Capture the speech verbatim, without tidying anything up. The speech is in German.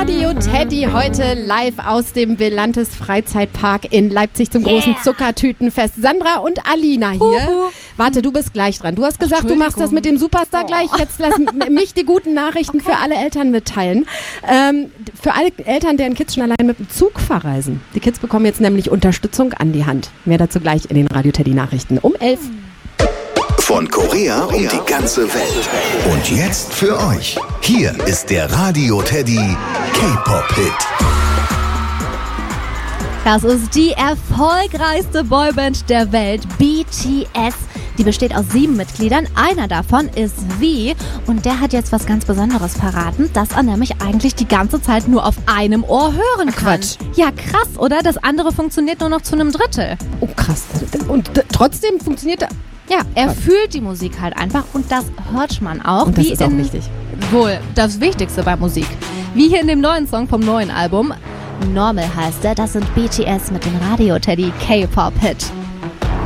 Radio Teddy heute live aus dem Belantes Freizeitpark in Leipzig zum großen Yeah. Zuckertütenfest. Sandra und Alina hier. Huhu. Warte, du bist gleich dran. Du hast gesagt, du machst das mit dem Superstar Oh. gleich. Jetzt lass m- mich die guten Nachrichten Okay. für alle Eltern mitteilen. Ähm, für alle Eltern, deren Kids schon allein mit dem Zug verreisen. Die Kids bekommen jetzt nämlich Unterstützung an die Hand. Mehr dazu gleich in den Radio Teddy Nachrichten um elf. Von Korea um die ganze Welt. Und jetzt für euch. Hier ist der Radio Teddy K-Pop-Hit. Das ist die erfolgreichste Boyband der Welt, B T S. Die besteht aus sieben Mitgliedern. Einer davon ist V. Und der hat jetzt was ganz Besonderes verraten, dass er nämlich eigentlich die ganze Zeit nur auf einem Ohr hören kann. Quatsch. Ja, krass, oder? Das andere funktioniert nur noch zu einem Drittel. Oh, krass. Und d- trotzdem funktioniert das. Ja, er fühlt die Musik halt einfach und das hört man auch. Und das wie ist auch in, wichtig. Wohl, das Wichtigste bei Musik. Wie hier in dem neuen Song vom neuen Album. Normal heißt er, das sind B T S mit dem Radio Teddy K-Pop-Hit.